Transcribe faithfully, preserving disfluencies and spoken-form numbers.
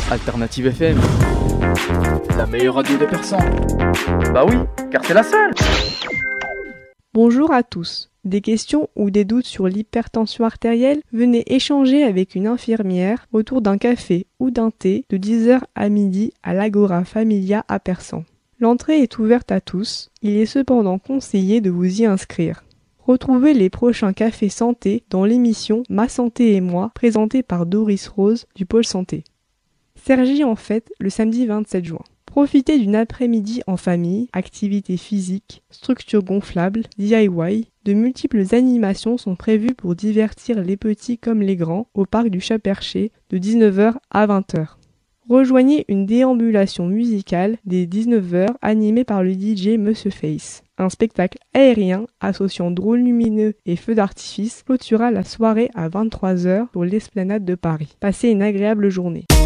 Alternative F M, la meilleure radio de Persan. Bah oui, car c'est la seule. Bonjour à tous. Des questions ou des doutes sur l'hypertension artérielle? Venez échanger avec une infirmière autour d'un café ou d'un thé de dix heures à midi à l'Agora Familia à Persan. L'entrée est ouverte à tous, il est cependant conseillé de vous y inscrire. Retrouvez les prochains cafés santé dans l'émission Ma santé et moi, présentée par Doris Rose du Pôle Santé. Cergy en fête le samedi vingt-sept juin. Profitez d'une après-midi en famille, activités physiques, structures gonflables, D I Y. De multiples animations sont prévues pour divertir les petits comme les grands au parc du Chat-Perché de dix-neuf heures à vingt heures. Rejoignez une déambulation musicale dès dix-neuf heures animée par le D J Monsieur Face. Un spectacle aérien associant drôles lumineux et feux d'artifice clôturera la soirée à vingt-trois heures sur l'esplanade de Paris. Passez une agréable journée.